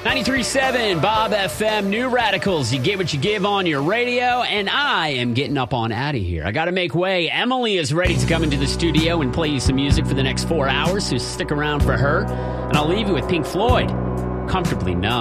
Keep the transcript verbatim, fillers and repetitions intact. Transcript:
ninety-three point seven Bob F M, New Radicals. You get what you give on your radio, and I am getting up on out of here. I got to make way. Emily is ready to come into the studio and play you some music for the next four hours, so stick around for her. And I'll leave you with Pink Floyd, Comfortably Numb.